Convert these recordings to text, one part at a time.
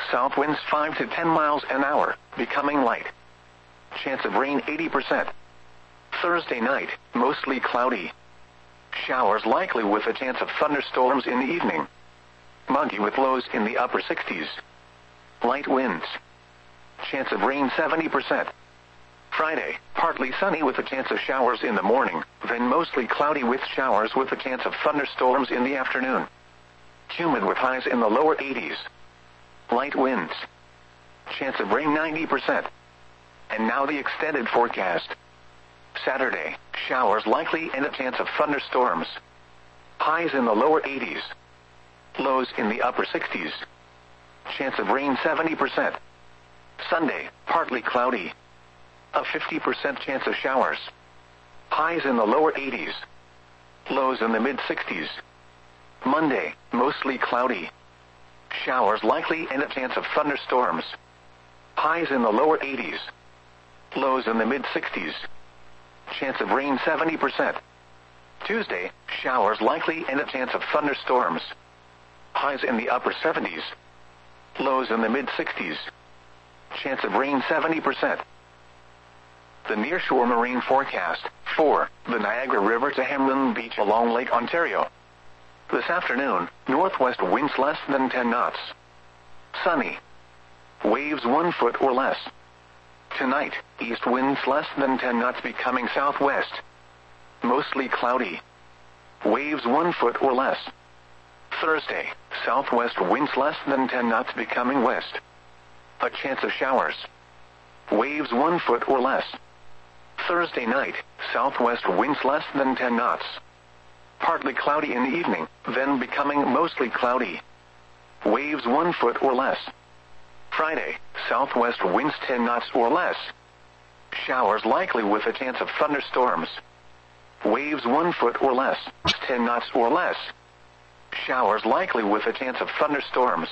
south winds 5 to 10 miles an hour, becoming light. Chance of rain 80%. Thursday night, mostly cloudy. Showers likely with a chance of thunderstorms in the evening. Muggy with lows in the upper 60s. Light winds. Chance of rain 70%. Friday, partly sunny with a chance of showers in the morning, then mostly cloudy with showers with a chance of thunderstorms in the afternoon. Humid with highs in the lower 80s. Light winds. Chance of rain 90%. And now the extended forecast. Saturday, showers likely and a chance of thunderstorms. Highs in the lower 80s. Lows in the upper 60s. Chance of rain 70%. Sunday, partly cloudy. A 50% chance of showers. Highs in the lower 80s. Lows in the mid-60s. Monday, mostly cloudy. Showers likely and a chance of thunderstorms. Highs in the lower 80s. Lows in the mid-60s. Chance of rain 70%. Tuesday, showers likely and a chance of thunderstorms. Highs in the upper 70s. Lows in the mid-60s. Chance of rain 70%. The nearshore marine forecast. 4. The Niagara River to Hamlin Beach along Lake Ontario. This afternoon, northwest winds less than 10 knots. Sunny. Waves 1 foot or less. Tonight, east winds less than 10 knots becoming southwest. Mostly cloudy. Waves 1 foot or less. Thursday, southwest winds less than 10 knots becoming west. A chance of showers. Waves 1 foot or less. Thursday night, southwest winds less than 10 knots. Partly cloudy in the evening, then becoming mostly cloudy. Waves 1 foot or less. Friday, southwest winds 10 knots or less. Showers likely with a chance of thunderstorms. Waves 1 foot or less, 10 knots or less. Showers likely with a chance of thunderstorms.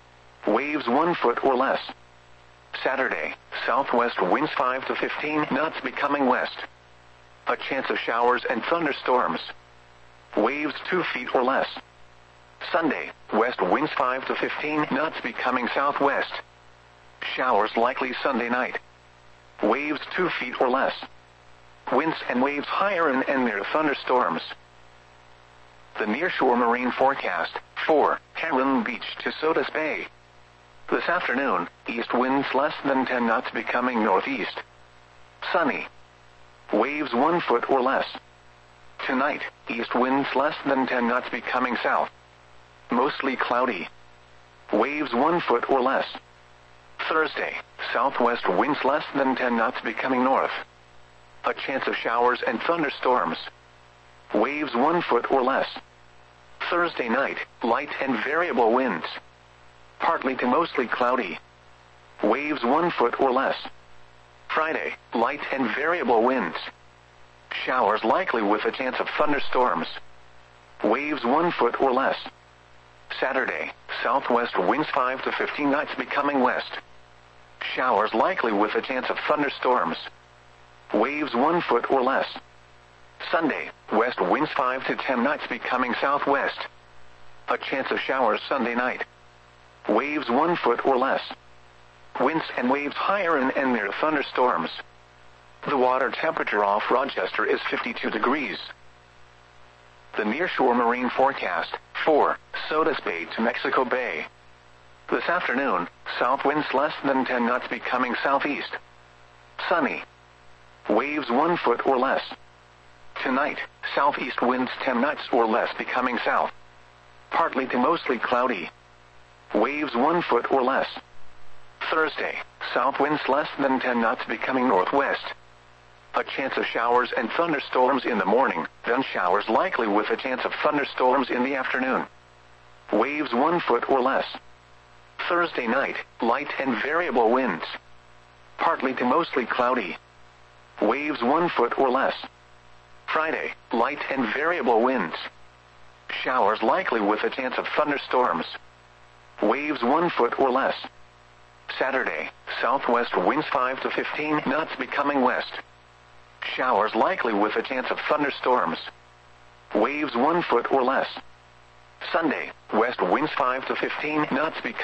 Waves 1 foot or less. Saturday, southwest winds 5 to 15 knots becoming west. A chance of showers and thunderstorms. Waves 2 feet or less. Sunday, west winds 5 to 15 knots becoming southwest. Showers likely Sunday night. Waves 2 feet or less. Winds and waves higher and near thunderstorms. The nearshore marine forecast. 4. Hamlin Beach to Sodus Bay. This afternoon, east winds less than 10 knots becoming northeast. Sunny. Waves 1 foot or less. Tonight, east winds less than 10 knots becoming south. Mostly cloudy. Waves 1 foot or less. Thursday, southwest winds less than 10 knots becoming north. A chance of showers and thunderstorms. Waves 1 foot or less. Thursday night, light and variable winds. Partly to mostly cloudy. Waves 1 foot or less. Friday, light and variable winds. Showers likely with a chance of thunderstorms. Waves 1 foot or less. Saturday, southwest winds 5 to 15 knots becoming west. Showers likely with a chance of thunderstorms. Waves 1 foot or less. Sunday, west winds 5 to 10 knots becoming southwest. A chance of showers Sunday night. Waves 1 foot or less. Winds and waves higher and near thunderstorms. The water temperature off Rochester is 52 degrees. The nearshore marine forecast. 4. Sodus Bay to Mexico Bay. This afternoon, south winds less than 10 knots becoming southeast. Sunny. Waves 1 foot or less. Tonight, southeast winds 10 knots or less becoming south. Partly to mostly cloudy. Waves 1 foot or less. Thursday, south winds less than 10 knots becoming northwest. A chance of showers and thunderstorms in the morning, then showers likely with a chance of thunderstorms in the afternoon. Waves 1 foot or less. Thursday night, light and variable winds. Partly to mostly cloudy. Waves 1 foot or less. Friday, light and variable winds. Showers likely with a chance of thunderstorms. Waves 1 foot or less. Saturday, southwest winds 5 to 15 knots becoming west. Showers likely with a chance of thunderstorms. Waves 1 foot or less. Sunday, west winds 5 to 15 knots becoming